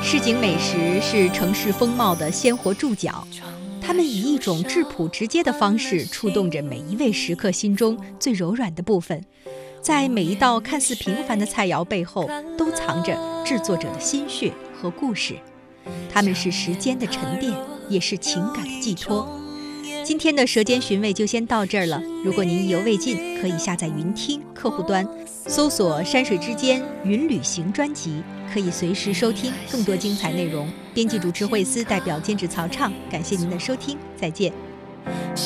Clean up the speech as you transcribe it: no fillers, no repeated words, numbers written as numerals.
市井美食是城市风貌的鲜活注脚，它们以一种质朴直接的方式触动着每一位食客心中最柔软的部分。在每一道看似平凡的菜肴背后，都藏着制作者的心血和故事。它们是时间的沉淀，也是情感的寄托。今天的舌尖寻味就先到这儿了。如果您意犹未尽，可以下载云听客户端，搜索山水之间云旅行专辑，可以随时收听更多精彩内容。编辑主持惠思，代表监制曹畅，感谢您的收听，再见。